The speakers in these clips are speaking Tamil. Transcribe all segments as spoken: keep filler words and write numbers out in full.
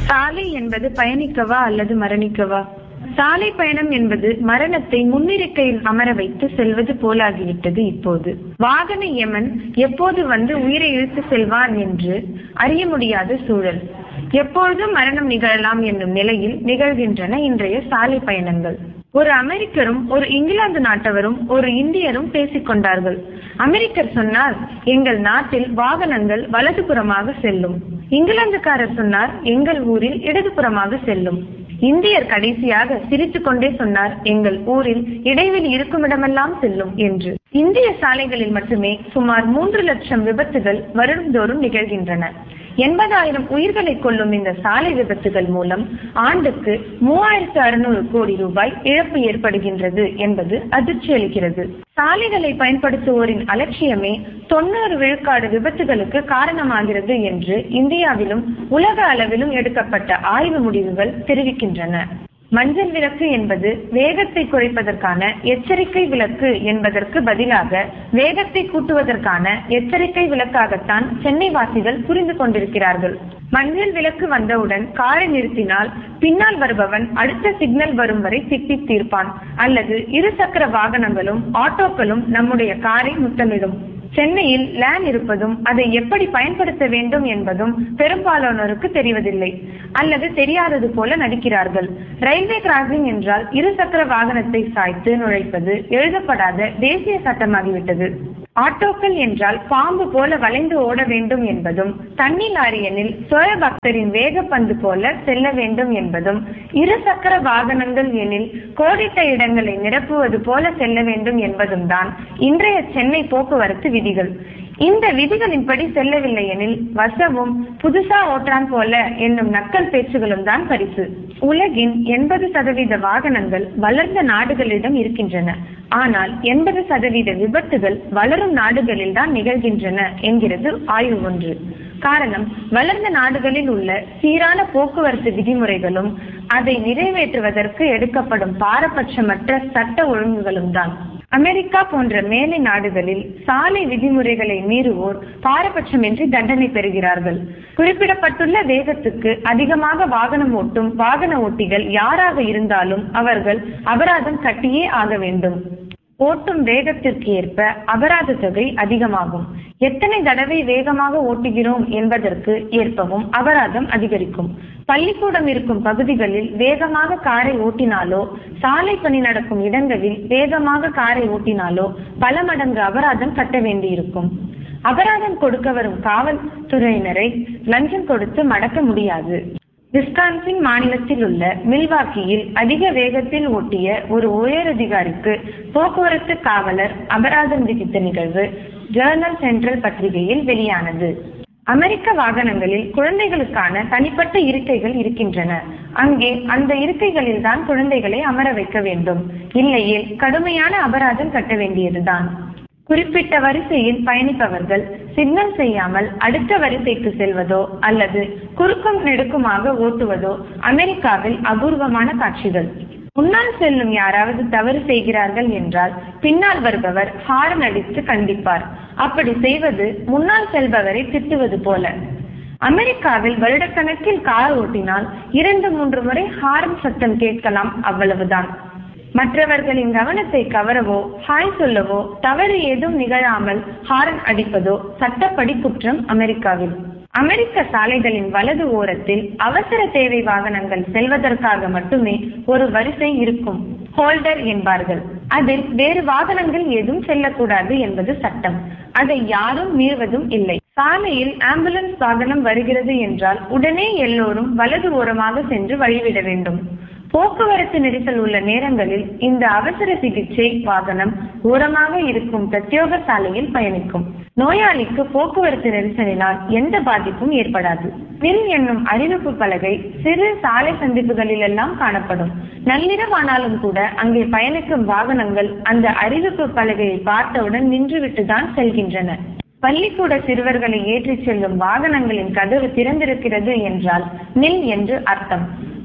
சாலை என்பது பயணிக்கவா அல்லது மரணிக்கவா? சாலை பயணம் என்பது மரணத்தை முன்னிருக்கையில் அமர வைத்து செல்வது போலாகிவிட்டது. இப்போது வாகன யமன் எப்போது வந்து உயிரை இழுத்து செல்வான் என்று அறிய முடியாத சூழல். எப்பொழுதும் மரணம் நிகழலாம் என்னும் நிலையில் நிகழ்கின்றன இன்றைய சாலை பயணங்கள். ஒரு அமெரிக்கரும் ஒரு இங்கிலாந்து நாட்டவரும் ஒரு இந்தியரும் பேசிக் கொண்டார்கள். அமெரிக்கர் சொன்னார், எங்கள் நாட்டில் வாகனங்கள் வலதுபுறமாக செல்லும். இங்கிலாந்துக்காரர் சொன்னார், எங்கள் ஊரில் இடதுபுறமாக செல்லும். இந்தியர் கடைசியாக சிரித்துக் கொண்டே சொன்னார், எங்கள் ஊரில் இடைவெளி இருக்குமிடமெல்லாம் செல்லும் என்று. இந்திய சாலைகளில் மட்டுமே சுமார் மூன்று லட்சம் விபத்துகள் வருடந்தோறும் நிகழ்கின்றன. எண்பதாயிரம் உயிர்களை கொள்ளும் இந்த சாலை விபத்துகள் மூலம் ஆண்டுக்கு மூவாயிரத்து அறுநூறு கோடி ரூபாய் இழப்பு ஏற்படுகின்றது என்பது அதிர்ச்சி அளிக்கிறது. சாலைகளை பயன்படுத்துவோரின் அலட்சியமே தொண்ணூறு விழுக்காடு விபத்துகளுக்கு காரணமாகிறது என்று இந்தியாவிலும் உலக அளவிலும் எடுக்கப்பட்ட ஆய்வு முடிவுகள் தெரிவிக்கின்றன. மஞ்சள் விளக்கு என்பது வேகத்தை குறைப்பதற்கான எச்சரிக்கை விளக்கு என்பதற்கு பதிலாக வேகத்தை கூட்டுவதற்கான எச்சரிக்கை விளக்காகத்தான் சென்னை வாசிகள் புரிந்து கொண்டிருக்கிறார்கள். மஞ்சள் விளக்கு வந்தவுடன் காரை நிறுத்தினால் பின்னால் வருபவன் அடுத்த சிக்னல் வரும் வரை திட்டி தீர்ப்பான். அல்லது இரு சக்கர வாகனங்களும் ஆட்டோக்களும் நம்முடைய காரை முத்தமிடும். சென்னையில் லேன் இருப்பதும் அதை எப்படி பயன்படுத்த வேண்டும் என்பதும் பெரும்பாலானோருக்கு தெரிவதில்லை அல்லது தெரியாதது போல நடிக்கிறார்கள். ரயில்வே கிராசிங் என்றால் இரு சக்கர வாகனத்தை சாய்த்து நுழைப்பது எழுதப்படாத தேசிய சட்டமாகிவிட்டது. ஆட்டோக்கள் என்றால் பாம்பு போல வளைந்து ஓட வேண்டும் என்பதும், தண்ணி லாரி எனில் சோழ பக்தரின் வேக பந்து போல செல்ல வேண்டும் என்பதும், இரு சக்கர வாகனங்கள் எனில் கோடிட்ட இடங்களை நிரப்புவது போல செல்ல வேண்டும் என்பதும் தான் இன்றைய சென்னை போக்குவரத்து விதிகள். இந்த விதிகளின்படி செல்லவில்லை எனில் வசவும் புதுசா ஓட்டான் போல என்னும் நக்கல் பேச்சுகளும் தான் பரிசு. உலகின் எண்பது சதவீத வாகனங்கள் வளர்ந்த நாடுகளிடம் இருக்கின்றன. ஆனால் எண்பது சதவீத விபத்துகள் வளரும் நாடுகளில் தான் நிகழ்கின்றன என்கிறது ஆய்வு ஒன்று. காரணம், வளர்ந்த நாடுகளில் உள்ள சீரான போக்குவரத்து விதிமுறைகளும் அதை நிறைவேற்றுவதற்கு எடுக்கப்படும் பாரபட்சமற்ற சட்ட ஒழுங்குகளும் தான். அமெரிக்கா போன்ற மேலை நாடுகளில் சாலை விதிமுறைகளை மீறுவோர் பாரபட்சமின்றி தண்டனை பெறுகிறார்கள். குறிப்பிடப்பட்டுள்ள வேகத்துக்கு அதிகமாக வாகனம் ஓட்டும் வாகன ஓட்டிகள் யாராக இருந்தாலும் அவர்கள் அபராதம் கட்டியே ஆக வேண்டும். ஓட்டும் வேகத்திற்கு ஏற்ப அபராத தொகை அதிகமாகும். எத்தனை தடவை வேகமாக ஓட்டுகிறோம் என்பதற்கு ஏற்பவும் அபராதம் அதிகரிக்கும். பள்ளிக்கூடம் இருக்கும் பகுதிகளில் வேகமாக காரை ஓட்டினாலோ, சாலை பணி நடக்கும் இடங்களில் வேகமாக காரை ஓட்டினாலோ பல மடங்கு அபராதம் கட்ட வேண்டியிருக்கும். அபராதம் கொடுக்க வரும் காவல்துறையினரை லஞ்சம் கொடுத்து மடக்க முடியாது. விஸ்கான்சின் மாநிலத்தில் உள்ள மில்வாக்கியில் அதிக வேகத்தில் ஓட்டிய ஒரு உயரதிகாரிக்கு போக்குவரத்து காவலர் அபராதம் விதித்த நிகழ்வு ஜேர்னல் சென்ட்ரல் பத்திரிகையில் வெளியானது. அமெரிக்க வாகனங்களில் குழந்தைகளுக்கான தனிப்பட்ட இருக்கைகள் இருக்கின்றன. அங்கே அந்த இருக்கைகளில் தான் குழந்தைகளை அமர வைக்க வேண்டும். இல்லையே கடுமையான அபராதம் கட்ட வேண்டியதுதான். குறிப்பிட்ட வரிசையில் பயணிப்பவர்கள் சிக்னல் செய்யாமல் அடுத்த வரிசைக்கு செல்வதோ அல்லது குறுக்கும் நெடுக்குமாக ஓட்டுவதோ அமெரிக்காவில் அபூர்வமான காட்சிகள். முன்னால் செல்லும் யாராவது தவறு செய்கிறார்கள் என்றால் பின்னால் வருபவர் ஹார்ன் அடித்து கண்டிப்பார். அப்படி செய்வது முன்னால் செல்பவரை திட்டுவது போல. அமெரிக்காவில் வருடக்கணக்கில் கார் ஓட்டினால் இரண்டு மூன்று முறை ஹார்ன் சத்தம் கேட்கலாம், அவ்வளவுதான். மற்றவர்களின் கவனத்தை கவரவோ ஹாய் சொல்லவோ தவறு ஏதும் நிகழாமல் ஹாரன் அடிப்பதோ சட்டப்படி குற்றம் அமெரிக்காவில். அமெரிக்க சாலைகளின் வலது ஓரத்தில் அவசர தேவை வாகனங்கள் செல்வதற்காக மட்டுமே ஒரு வரிசை இருக்கும், ஹோல்டர் என்பார்கள். அதில் வேறு வாகனங்கள் ஏதும் செல்லக்கூடாது என்பது சட்டம். அதை யாரும் மீறுவதும் இல்லை. சாலையில் ஆம்புலன்ஸ் வாகனம் வருகிறது என்றால் உடனே எல்லோரும் வலது ஓரமாக சென்று வழிவிட வேண்டும். போக்குவரத்து நெரிசல் உள்ள நேரங்களில் இந்த அவசர சிகிச்சை வாகனம் ஓரமாக இருக்கும் பிரத்யோக சாலையில் பயணிக்கும். நோயாளிக்கு போக்குவரத்து நெரிசலினால் எந்த பாதிப்பும் ஏற்படாது. மில் என்னும் அறிவிப்பு பலகை சிறு சாலை சந்திப்புகளில் எல்லாம் காணப்படும். நள்ளிரவானாலும் கூட அங்கே பயணிக்கும் வாகனங்கள் அந்த அறிவிப்பு பலகையை பார்த்தவுடன் நின்றுவிட்டுதான் செல்கின்றன. பள்ளிக்கூட சிறுவர்களை ஏற்றி செல்லும் வாகனங்களின் கதவு திறந்திருக்கிறது என்றால் நில் என்று அர்த்தம்.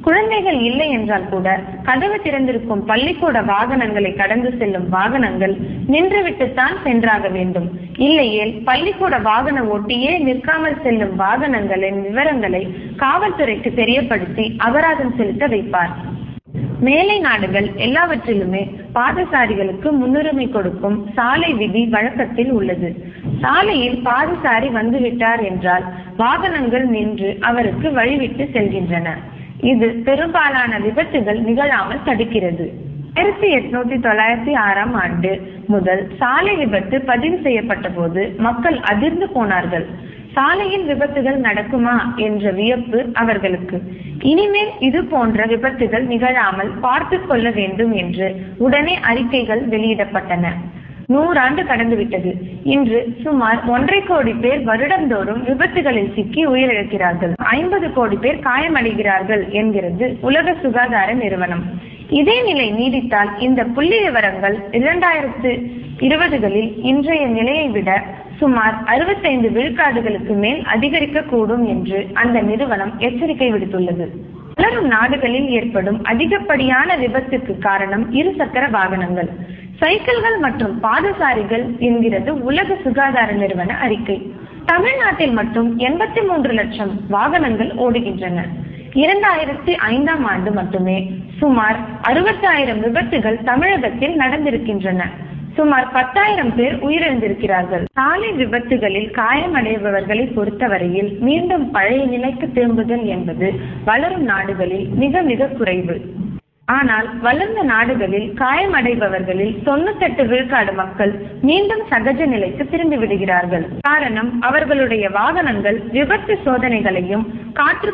குழந்தைகள் இல்லை என்றால் கூட கதவு திறந்திருக்கும் பள்ளிக்கூட வாகனங்களை கடந்து செல்லும் வாகனங்கள் நின்றுவிட்டுத்தான் சென்றாக வேண்டும். இல்லையேல் பள்ளிக்கூட வாகன ஓட்டியே நிற்காமல் செல்லும் வாகனங்களின் விவரங்களை காவல்துறைக்கு தெரியப்படுத்தி அபராதம் செலுத்த வைப்பார். மேலை நாடுகள் எல்லாவற்றிலுமே பாதசாரிகளுக்கு முன்னுரிமை கொடுக்கும் சாலை விதி வழக்கத்தில் உள்ளது. சாலையில் பாதசாரி வந்துவிட்டார் என்றால் வாகனங்கள் நின்று அவருக்கு வழிவிட்டு செல்கின்றன. இது பெரும்பாலான விபத்துகள் நிகழாமல் தடுக்கிறது. ஆயிரத்தி எட்நூத்தி தொள்ளாயிரத்தி ஆறாம் ஆண்டு முதல் சாலை விபத்து பதிவு செய்யப்பட்ட போது மக்கள் அதிர்ந்து போனார்கள். சாலையில் விபத்துகள் நடக்குமா என்ற வியப்பு அவர்களுக்கு. இனிமேல் இது போன்ற விபத்துகள் நிகழாமல் பார்த்து கொள்ள வேண்டும் என்று உடனே அறிக்கைகள் வெளியிடப்பட்டன. நூறாண்டு கடந்துவிட்டது. இன்று சுமார் ஒன்றரை கோடி பேர் வருடந்தோறும் விபத்துகளில் சிக்கி உயிரிழக்கிறார்கள். ஐம்பது கோடி பேர் காயமடைகிறார்கள் என்கிறது உலக சுகாதார நிறுவனம். இதே நிலை நீடித்தால் இந்த புள்ளி விவரங்கள் இரண்டாயிரத்து இருபதுகளில் இன்றைய நிலையை விட சுமார் அறுபத்தைந்து விழுக்காடுகளுக்கு மேல் அதிகரிக்க கூடும் என்று அந்த நிறுவனம் எச்சரிக்கை விடுத்துள்ளது. வளரும் நாடுகளில் ஏற்படும் அதிகப்படியான விபத்துக்கு காரணம் இருசக்கர வாகனங்கள், சைக்கிள்கள் மற்றும் பாதசாரிகள் என்கிறது உலக சுகாதார நிறுவன அறிக்கை. தமிழ்நாட்டில் மட்டும் எண்பத்தி மூன்று லட்சம் வாகனங்கள் ஓடுகின்றன. இரண்டாயிரத்தி ஐந்தாம் ஆண்டு மட்டுமே சுமார் அறுபத்தாயிரம் விபத்துகள் தமிழகத்தில் நடந்திருக்கின்றன. சுமார் பத்தாயிரம் பேர் உயிரிழந்திருக்கிறார்கள். சாலை விபத்துகளில் காயமடைபவர்களை பொறுத்தவரையில் மீண்டும் பழைய நிலைக்கு திரும்புதல் என்பது வளரும் நாடுகளில் மிக மிக குறைவு. ஆனால் வளர்ந்த நாடுகளில் காயமடைபவர்களில் தொண்ணூத்தி எட்டு விழுக்காடு மக்கள் மீண்டும் சகஜ நிலைக்கு திரும்பி விடுகிறார்கள். காரணம், அவர்களுடைய வாகனங்கள் விபத்து சோதனைகளையும் காற்று